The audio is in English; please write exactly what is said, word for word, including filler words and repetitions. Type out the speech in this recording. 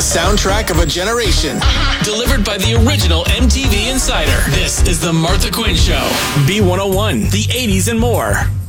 soundtrack of a generation. Delivered by the original M T V Insider. This is The Martha Quinn Show. B one oh one, the eighties and more.